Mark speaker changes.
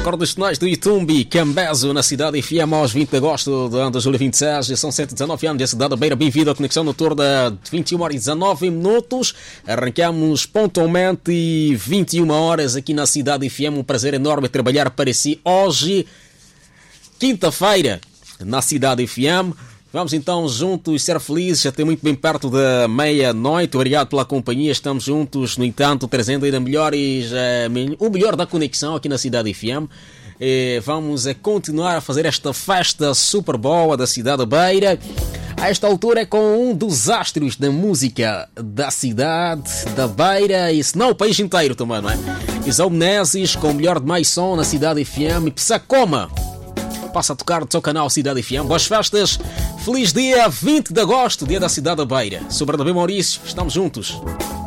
Speaker 1: para os canais do YouTube, Cambezo, na cidade FM, aos 20 de agosto do ano de 2026. São 119 anos da cidade da Beira. Bem-vindo à Conexão Noturna de 21 horas e 19 minutos. Arrancamos pontualmente 21 horas aqui na cidade FM. Um prazer enorme trabalhar para si hoje, quinta-feira, na cidade FM. Vamos então juntos ser felizes até muito bem perto da meia-noite. Obrigado pela companhia. Estamos juntos, no entanto, trazendo ainda o melhor da conexão aqui na cidade FM. Vamos continuar a fazer esta festa super boa da cidade da Beira. A esta altura é com um dos astros da música da cidade da Beira e se não o país inteiro também, não é? Isao Menezes com o melhor de mais som na cidade FM e Psacoma passa a tocar no seu canal Cidade FM. Boas festas, feliz dia 20 de agosto, dia da cidade da Beira. Sou Bernabé Maurício, estamos juntos.